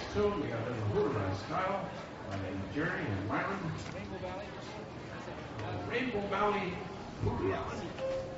tune. We got in the Hooterman style by Jerry and Myron. Rainbow Valley Hooterman.